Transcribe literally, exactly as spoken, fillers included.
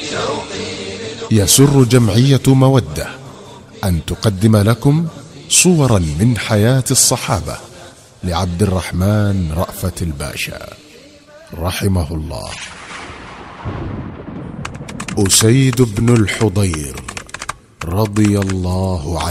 يسر جمعية مودة أن تقدم لكم صورا من حياة الصحابة لعبد الرحمن رأفت الباشا رحمه الله. أسيد بن الحضير رضي الله عنه.